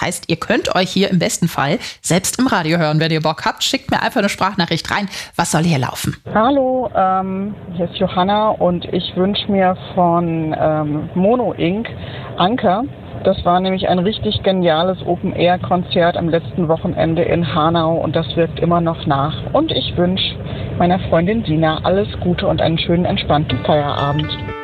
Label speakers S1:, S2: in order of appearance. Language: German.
S1: heißt, ihr könnt euch hier im besten Fall selbst im Radio hören. Wenn ihr Bock habt, schickt mir einfach eine Sprachnachricht rein. Was soll hier laufen?
S2: Hallo, hier ist Johanna und ich wünsche mir von Mono Inc. Anker. Das war nämlich ein richtig geniales Open-Air-Konzert am letzten Wochenende in Hanau und das wirkt immer noch nach. Und ich wünsche meiner Freundin Sina alles Gute und einen schönen, entspannten Feierabend.